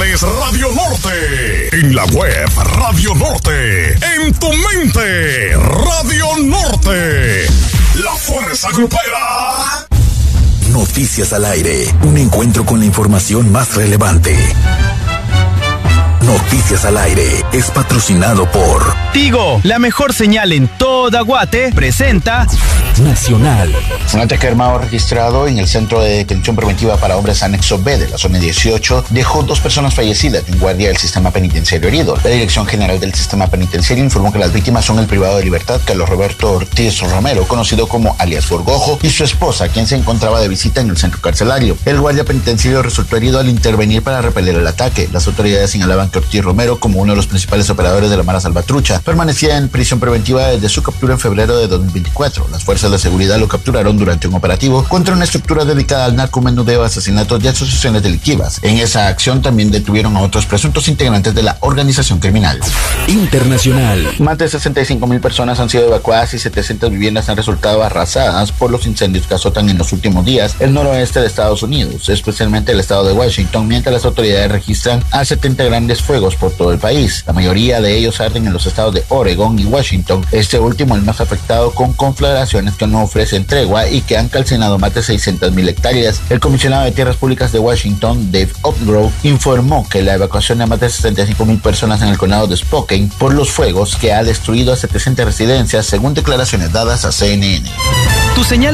es Radio Norte. En la web Radio Norte. En tu mente Radio Norte. La fuerza grupera. Noticias al aire. Un encuentro con la información más relevante. Noticias al aire es patrocinado por Tigo, la mejor señal en toda Guate, presenta Nacional. Un ataque armado registrado en el centro de detención preventiva para hombres anexo B de la zona 18 dejó 2 personas fallecidas y un guardia del sistema penitenciario herido. La Dirección General del Sistema Penitenciario informó que las víctimas son el privado de libertad Carlos Roberto Ortiz Romero, conocido como alias Gorgojo, y su esposa, quien se encontraba de visita en el centro carcelario. El guardia penitenciario resultó herido al intervenir para repeler el ataque. Las autoridades señalaban que Ortiz Romero, como uno de los principales operadores de la Mara Salvatrucha, permanecía en prisión preventiva desde su captura en febrero de 2024. Las fuerzas de seguridad lo capturaron durante un operativo contra una estructura dedicada al narcomenudeo, asesinatos y asociaciones delictivas. En esa acción también detuvieron a otros presuntos integrantes de la organización criminal. Internacional. Más de 65,000 personas han sido evacuadas y 700 viviendas han resultado arrasadas por los incendios que azotan en los últimos días el noroeste de Estados Unidos, especialmente el estado de Washington, mientras las autoridades registran a 70 grandes fuegos por todo el país. La mayoría de ellos arden en los estados de Oregón y Washington, este último el más afectado, con conflagraciones que no ofrecen tregua y que han calcinado más de 600,000 hectáreas. El comisionado de Tierras Públicas de Washington, Dave Upgrove, informó que la evacuación de más de 65,000 personas en el condado de Spokane por los fuegos que ha destruido a 700 residencias, según declaraciones dadas a CNN. Tu señal